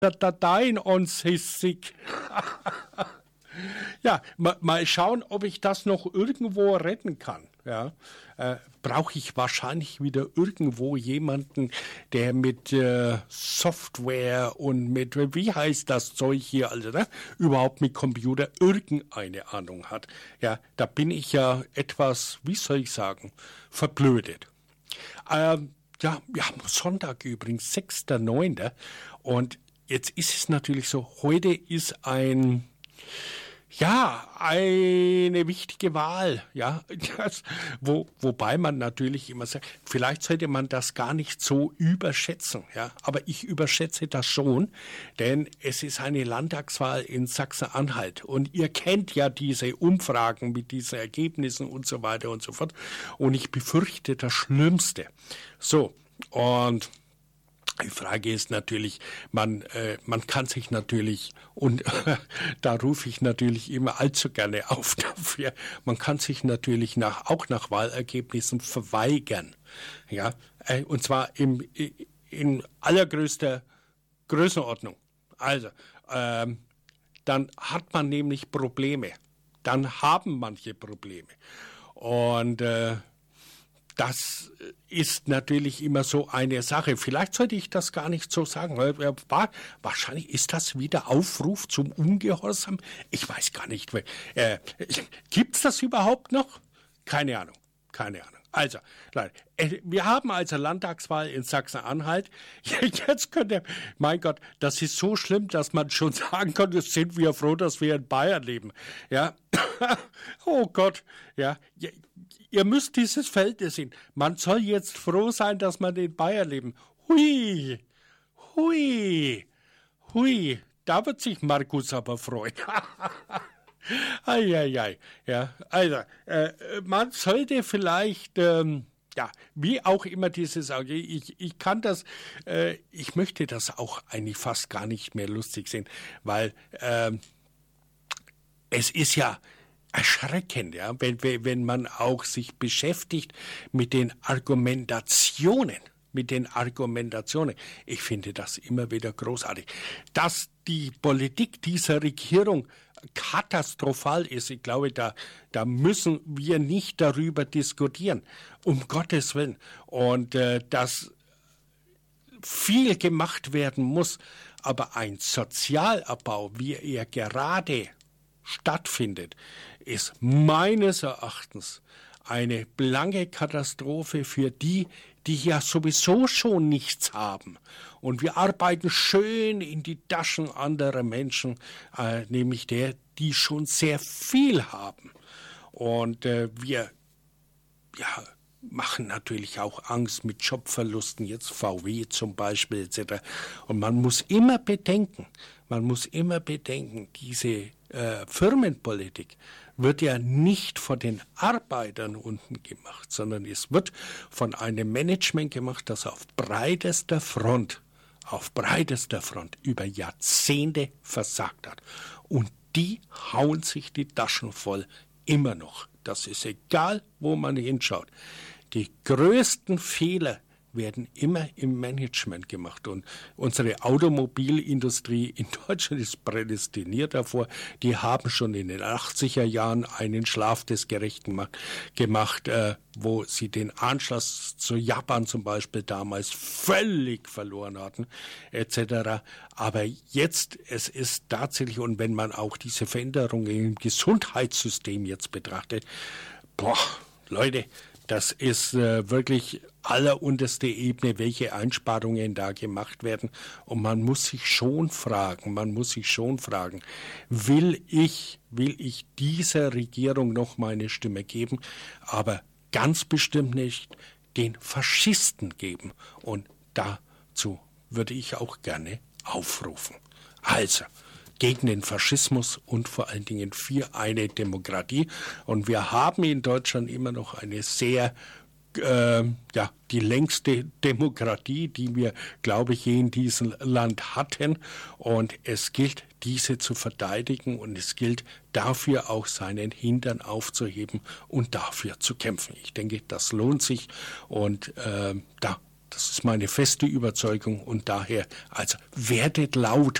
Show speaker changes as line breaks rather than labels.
Dateien ansässig. Ja, mal schauen, ob ich das noch irgendwo retten kann. Ja, brauche ich wahrscheinlich wieder irgendwo jemanden, der mit Software und mit, wie heißt das Zeug hier, also ne, überhaupt mit Computer irgendeine Ahnung hat. Ja, da bin ich ja etwas, wie soll ich sagen, verblödet. Ja, wir haben Sonntag übrigens, 6.9. Und jetzt ist es natürlich so, heute ist eine wichtige Wahl, ja, wobei man natürlich immer sagt, vielleicht sollte man das gar nicht so überschätzen, ja, aber ich überschätze das schon, denn es ist eine Landtagswahl in Sachsen-Anhalt und ihr kennt ja diese Umfragen mit diesen Ergebnissen und so weiter und so fort und ich befürchte das Schlimmste. So, und die Frage ist natürlich, man kann sich natürlich, und da rufe ich natürlich immer allzu gerne auf dafür, man kann sich natürlich auch nach Wahlergebnissen verweigern. Ja, und zwar in allergrößter Größenordnung. Also, dann hat man nämlich Probleme. Dann haben manche Probleme. Und das ist natürlich immer so eine Sache. Vielleicht sollte ich das gar nicht so sagen, weil wahrscheinlich ist das wieder Aufruf zum Ungehorsam. Ich weiß gar nicht. Gibt's das überhaupt noch? Keine Ahnung. Also, Leute, wir haben also Landtagswahl in Sachsen-Anhalt. Jetzt mein Gott, das ist so schlimm, dass man schon sagen kann, jetzt sind wir froh, dass wir in Bayern leben. Ja, oh Gott, ja. Ihr müsst dieses Feld sehen. Man soll jetzt froh sein, dass man in Bayern leben. Hui, da wird sich Markus aber freuen. Eieiei, ja, also, man sollte vielleicht, wie auch immer diese Sache, ich kann das, ich möchte das auch eigentlich fast gar nicht mehr lustig sehen, weil es ist ja erschreckend, ja, wenn man auch sich beschäftigt mit den Argumentationen. Ich finde das immer wieder großartig. Dass die Politik dieser Regierung katastrophal ist, ich glaube, da müssen wir nicht darüber diskutieren, um Gottes Willen. Und dass viel gemacht werden muss, aber ein Sozialabbau, wie er gerade stattfindet, ist meines Erachtens eine blanke Katastrophe für die ja sowieso schon nichts haben. Und wir arbeiten schön in die Taschen anderer Menschen, nämlich die schon sehr viel haben. Und wir machen natürlich auch Angst mit Jobverlusten, jetzt VW zum Beispiel etc. Und man muss immer bedenken, diese Firmenpolitik wird ja nicht von den Arbeitern unten gemacht, sondern es wird von einem Management gemacht, das auf breitester Front über Jahrzehnte versagt hat. Und die hauen sich die Taschen voll immer noch. Das ist egal, wo man hinschaut. Die größten Fehler werden immer im Management gemacht. Und unsere Automobilindustrie in Deutschland ist prädestiniert davor. Die haben schon in den 80er Jahren einen Schlaf des Gerechten gemacht, wo sie den Anschluss zu Japan zum Beispiel damals völlig verloren hatten, etc. Aber jetzt, es ist tatsächlich, und wenn man auch diese Veränderungen im Gesundheitssystem jetzt betrachtet, Leute, das ist wirklich allerunterste Ebene, welche Einsparungen da gemacht werden. Und man muss sich schon fragen, will ich dieser Regierung noch meine Stimme geben, aber ganz bestimmt nicht den Faschisten geben. Und dazu würde ich auch gerne aufrufen. Also, gegen den Faschismus und vor allen Dingen für eine Demokratie. Und wir haben in Deutschland immer noch eine sehr, die längste Demokratie, die wir, glaube ich, je in diesem Land hatten. Und es gilt, diese zu verteidigen und es gilt, dafür auch seinen Hintern aufzuheben und dafür zu kämpfen. Ich denke, das lohnt sich und Das ist meine feste Überzeugung und daher, also werdet laut,